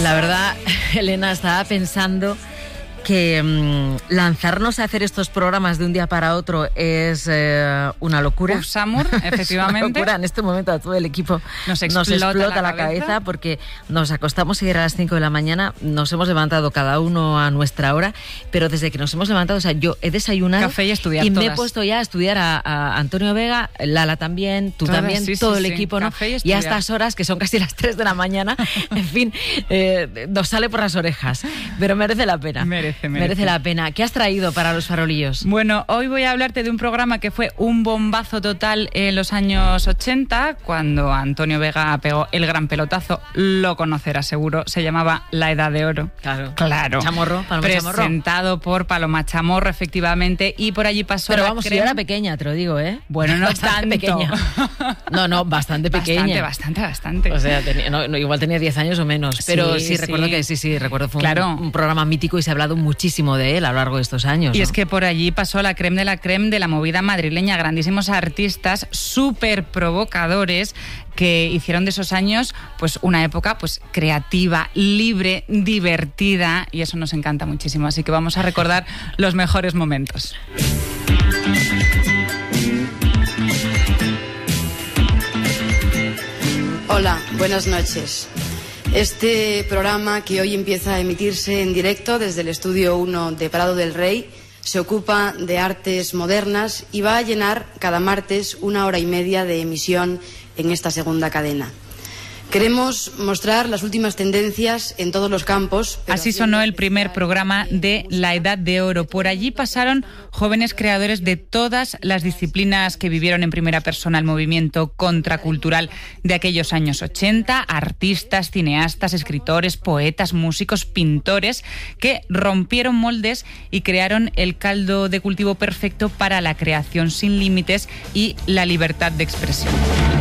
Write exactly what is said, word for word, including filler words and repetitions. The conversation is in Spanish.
La verdad, Elena, estaba pensando que mmm, lanzarnos a hacer estos programas de un día para otro es eh, una locura. Uf, Samur, efectivamente. Es una locura. En este momento a todo el equipo nos explota, nos explota la, la cabeza. cabeza porque nos acostamos ayer a las cinco de la mañana, nos hemos levantado cada uno a nuestra hora, pero desde que nos hemos levantado, o sea, yo he desayunado café y estudiar y todas. me he puesto ya a estudiar a, a Antonio Vega, Lala también, tú todas, también, sí, todo sí, el sí. equipo, ¿no? Café y, y a estas horas, que son casi las tres de la mañana, en fin, eh, nos sale por las orejas, pero merece la pena. Merece, merece. Merece la pena. ¿Qué has traído para los farolillos? Bueno, hoy voy a hablarte de un programa que fue un bombazo total en los años ochenta, cuando Antonio Vega pegó el gran pelotazo, lo conocerás seguro, se llamaba La Edad de Oro. Claro. Claro. Chamorro, Paloma Chamorro. Presentado por Paloma Chamorro, efectivamente, y por allí pasó Pero la vamos, crema. yo era pequeña, te lo digo, ¿eh? Bueno, no bastante tanto. pequeña. No, no, bastante pequeña. Bastante, bastante, bastante. O sea, tenía, no, no, igual tenía diez años o menos, pero sí, sí, sí recuerdo sí. que sí, sí, recuerdo fue claro. un, un programa mítico y se ha hablado muchísimo de él a lo largo de estos años. Y ¿no? es que por allí pasó la creme de la creme de la movida madrileña, grandísimos artistas súper provocadores que hicieron de esos años pues una época pues creativa, libre, divertida, y eso nos encanta muchísimo. Así que vamos a recordar los mejores momentos. Hola, buenas noches. Este programa, que hoy empieza a emitirse en directo desde el Estudio uno de Prado del Rey, se ocupa de artes modernas y va a llenar cada martes una hora y media de emisión en esta segunda cadena. Queremos mostrar las últimas tendencias en todos los campos. Así sonó el primer programa de La Edad de Oro. Por allí pasaron jóvenes creadores de todas las disciplinas que vivieron en primera persona el movimiento contracultural de aquellos años ochenta, artistas, cineastas, escritores, poetas, músicos, pintores, que rompieron moldes y crearon el caldo de cultivo perfecto para la creación sin límites y la libertad de expresión.